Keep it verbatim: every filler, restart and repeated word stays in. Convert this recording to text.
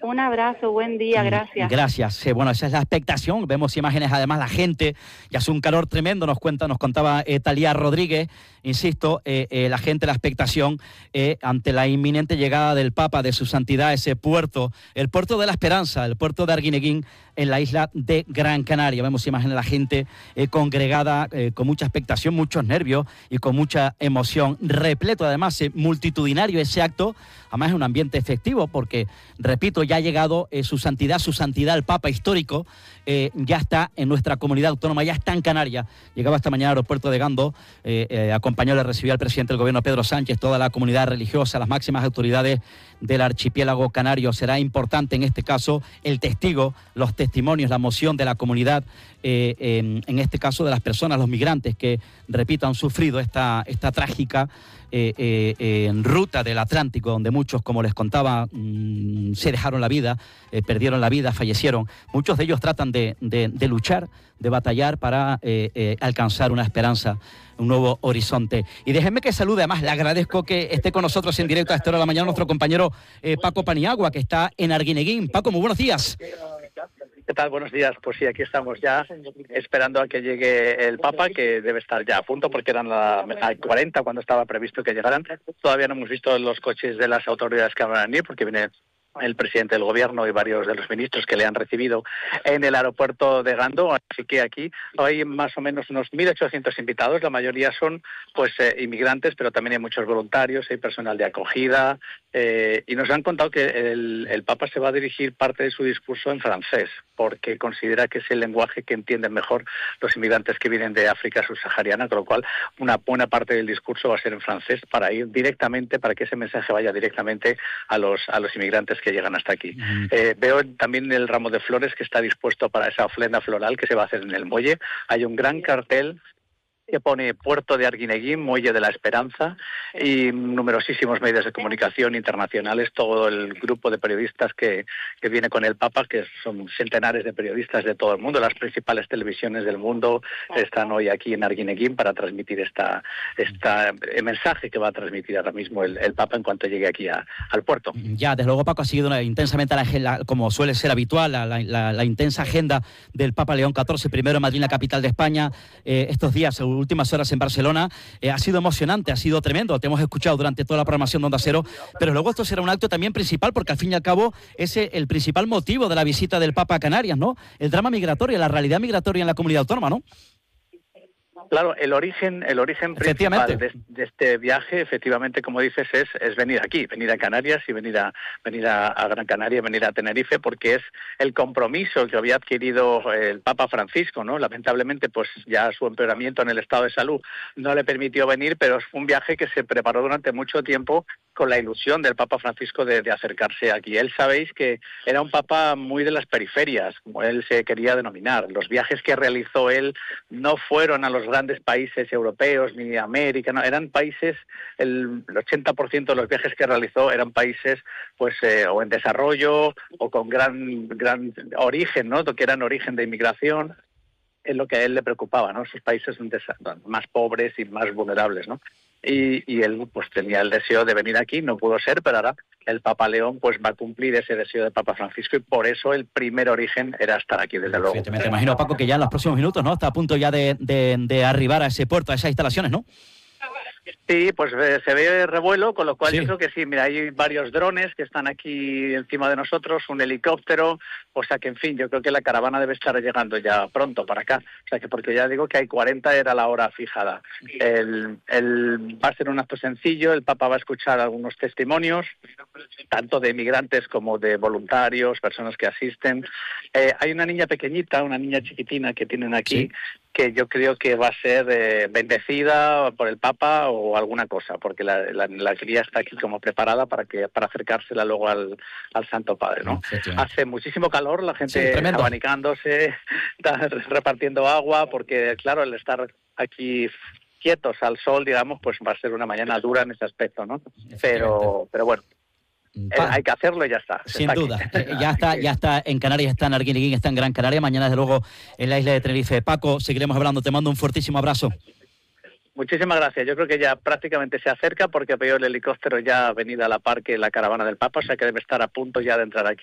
Un abrazo, buen día, gracias. Gracias. Eh, bueno, esa es la expectación. Vemos imágenes, además, la gente, ya hace un calor tremendo, nos cuenta, nos contaba eh, Talía Rodríguez, insisto, eh, eh, la gente, la expectación eh, ante la inminente llegada del Papa, de su santidad, a ese puerto, el puerto de la Esperanza, el puerto de Arguineguín, en la isla de Gran Canaria. Vemos imágenes de la gente eh, congregada, eh, con mucha expectación, muchos nervios y con mucha emoción. Repleto, además, eh, multitudinario ese acto. Además es un ambiente efectivo porque, repito, ya ha llegado eh, su santidad, su santidad, el Papa histórico, eh, ya está en nuestra comunidad autónoma, ya está en Canarias. Llegaba esta mañana al aeropuerto de Gando, eh, eh, acompañó, le recibió al presidente del gobierno, Pedro Sánchez, toda la comunidad religiosa, las máximas autoridades del archipiélago canario. Será importante en este caso el testigo, los testimonios, la emoción de la comunidad, eh, en, en este caso de las personas, los migrantes que, repito, han sufrido esta, esta trágica eh, eh, eh, ruta del Atlántico, donde muchos, como les contaba, mmm, se dejaron la vida, eh, perdieron la vida, fallecieron. Muchos de ellos tratan de, de, de luchar, de batallar para eh, eh, alcanzar una esperanza, un nuevo horizonte. Y déjenme que salude, además le agradezco que esté con nosotros en directo a esta hora de la mañana nuestro compañero eh, Paco Paniagua, que está en Arguineguín. Paco, muy buenos días. ¿Qué tal? Buenos días. Pues sí, aquí estamos ya esperando a que llegue el Papa, que debe estar ya a punto porque eran las cuarenta cuando estaba previsto que llegaran. Todavía no hemos visto los coches de las autoridades que van a venir porque viene el presidente del gobierno y varios de los ministros que le han recibido en el aeropuerto de Gando. Así que aquí hay más o menos unos mil ochocientos invitados. La mayoría son pues eh, inmigrantes, pero también hay muchos voluntarios, hay personal de acogida. Eh, y nos han contado que el, el Papa se va a dirigir parte de su discurso en francés, porque considera que es el lenguaje que entienden mejor los inmigrantes que vienen de África subsahariana, con lo cual una buena parte del discurso va a ser en francés para ir directamente, para que ese mensaje vaya directamente a los a los inmigrantes que llegan hasta aquí. Uh-huh. Eh, veo también el ramo de flores que está dispuesto para esa ofrenda floral que se va a hacer en el muelle. Hay un gran cartel que pone Puerto de Arguineguín, Muelle de la Esperanza, y numerosísimos medios de comunicación internacionales, todo el grupo de periodistas que, que viene con el Papa, que son centenares de periodistas de todo el mundo. Las principales televisiones del mundo están hoy aquí en Arguineguín para transmitir esta, esta el mensaje que va a transmitir ahora mismo el, el Papa en cuanto llegue aquí a, al puerto. Ya, desde luego, Paco, ha seguido una, intensamente, la, la, como suele ser habitual, la, la, la, la intensa agenda del Papa León catorce, primero en Madrid, la capital de España, eh, estos días, últimas horas en Barcelona. Eh, ha sido emocionante, ha sido tremendo, te hemos escuchado durante toda la programación de Onda Cero, pero luego esto será un acto también principal, porque al fin y al cabo es el principal motivo de la visita del Papa a Canarias, ¿no? El drama migratorio, la realidad migratoria en la comunidad autónoma, ¿no? Claro, el origen, el origen principal de, de este viaje, efectivamente, como dices, es, es venir aquí, venir a Canarias y venir a venir a, a Gran Canaria, venir a Tenerife, porque es el compromiso que había adquirido el Papa Francisco, ¿no? Lamentablemente, pues ya su empeoramiento en el estado de salud no le permitió venir, pero fue un viaje que se preparó durante mucho tiempo con la ilusión del Papa Francisco de, de acercarse aquí. Él, sabéis que era un papa muy de las periferias, como él se quería denominar. Los viajes que realizó él no fueron a los grandes países europeos ni a América, no, eran países, el, el ochenta por ciento de los viajes que realizó eran países pues eh, o en desarrollo o con gran gran origen, ¿no? Que eran origen de inmigración. Es lo que a él le preocupaba, ¿no? Esos países más pobres y más vulnerables, ¿no? Y, y él pues tenía el deseo de venir aquí, no pudo ser, pero ahora el Papa León pues va a cumplir ese deseo del Papa Francisco y por eso el primer origen era estar aquí, desde luego. Fíjate, me imagino, Paco, que ya en los próximos minutos, ¿no? Está a punto ya de, de, de arribar a ese puerto, a esas instalaciones, ¿no? Sí, pues eh, se ve revuelo, con lo cual sí. Yo creo que sí, mira, hay varios drones que están aquí encima de nosotros, un helicóptero, o sea que, en fin, yo creo que la caravana debe estar llegando ya pronto para acá, o sea que porque ya digo que hay cuarenta, era la hora fijada. El, el, va a ser un acto sencillo, el Papa va a escuchar algunos testimonios, tanto de inmigrantes como de voluntarios, personas que asisten. Eh, hay una niña pequeñita, una niña chiquitina que tienen aquí, sí, que yo creo que va a ser eh, bendecida por el Papa o alguna cosa, porque la, la, la cría está aquí como preparada para que para acercársela luego al, al Santo Padre, ¿no? Hace muchísimo calor, la gente sí, abanicándose, repartiendo agua, porque claro, el estar aquí quietos al sol, digamos, pues va a ser una mañana dura en ese aspecto, ¿no? Pero, pero bueno. Pa. Hay que hacerlo y ya está. Sin está duda. Eh, ya está, ya está en Canarias, está en Arguineguín, está en Gran Canaria. Mañana, desde luego, en la isla de Tenerife. Paco, seguiremos hablando. Te mando un fortísimo abrazo. Muchísimas gracias. Yo creo que ya prácticamente se acerca porque veo el helicóptero ya venido a la par que la caravana del Papa, o sea que debe estar a punto ya de entrar aquí.